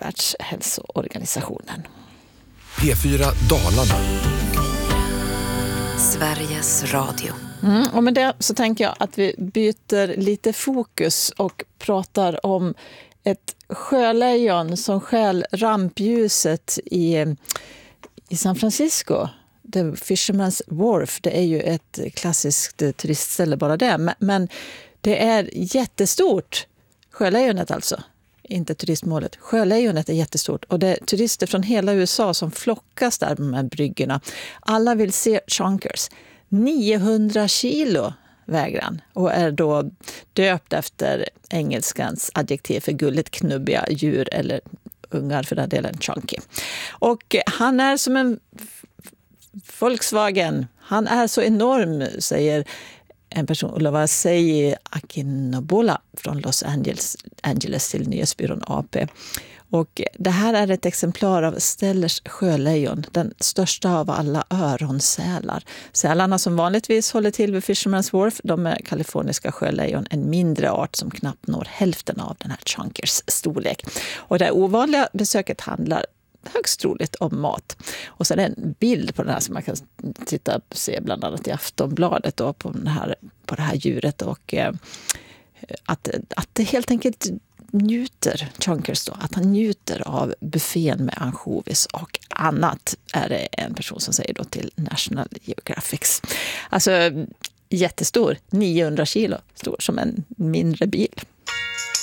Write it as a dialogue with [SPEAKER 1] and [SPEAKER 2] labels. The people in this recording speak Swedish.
[SPEAKER 1] Världshälsoorganisationen.
[SPEAKER 2] P4 Dalarna.
[SPEAKER 3] Sveriges Radio.
[SPEAKER 1] Och med det så tänker jag att vi byter lite fokus och pratar om ett sjölejon som stjäl rampljuset i San Francisco. The Fisherman's Wharf, det är ju ett klassiskt turistställe bara det. Men det är jättestort. Sjölejonet alltså. Inte turistmålet. Sjölejonet är jättestort och det är turister från hela USA som flockas där med de här bryggorna. Alla vill se Chonkers. 900 kilo väger han och är då döpt efter engelskans adjektiv för gulligt knubbiga djur eller ungar för den delen, chunky. Och han är som en Volkswagen. Han är så enorm, säger en person, Olawasei Akinobola från Los Angeles till nyhetsbyrån AP. Och det här är ett exemplar av Stellers sjölejon, den största av alla öronsälar. Sälarna som vanligtvis håller till vid Fisherman's Wharf, de är kaliforniska sjölejon, en mindre art som knappt når hälften av den här Chonkers storlek. Och det ovanliga besöket handlar högst troligt om mat. Och så är det en bild på den här som man kan se bland annat i Aftonbladet då, på det här djuret och att det helt enkelt njuter, Chonkers då, att han njuter av buffén med ansjovis och annat, är det en person som säger då till National Geographic. Alltså jättestor, 900 kilo, stor som en mindre bil.